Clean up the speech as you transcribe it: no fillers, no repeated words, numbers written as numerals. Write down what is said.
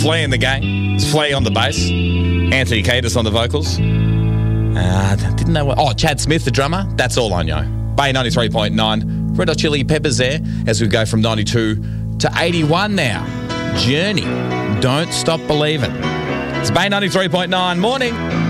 Flea in the gang. It's Flea on the bass. Anthony Kiedis on the vocals. Didn't know what... Oh, Chad Smith, the drummer. That's all I know. Bay 93.9. Red Hot Chili Peppers there as we go from 92 to 81 now. Journey. Don't Stop Believing. It's Bay 93.9. Morning.